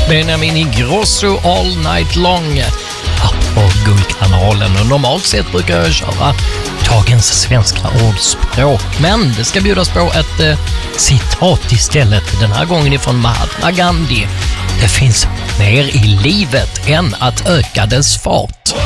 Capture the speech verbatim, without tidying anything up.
Benjamin Ingrosso All Night Long på Guldkanalen. Och normalt sett brukar jag köra dagens svenska ordspråk, men det ska bjudas på ett eh, citat istället, den här gången ifrån Mahatma Gandhi. Det finns mer i livet än att öka dess fart.